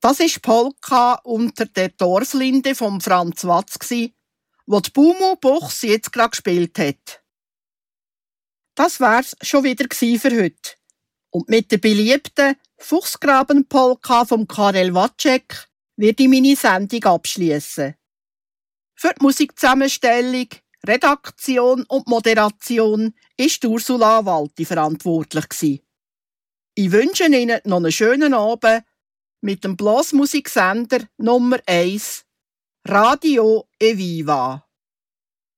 Das war die Polka unter der Dorflinde von Franz Watz, wo die Bumu Buchs jetzt gerade gespielt hat. Das wär's schon wieder für heute. Und mit der beliebten Fuchsgraben-Polka von Karel Wacek werde ich meine Sendung abschließen. Für die Musikzusammenstellung, Redaktion und Moderation war Ursula Walti verantwortlich. Ich wünsche Ihnen noch einen schönen Abend mit dem Blasmusiksender Nummer 1, Radio Eviva.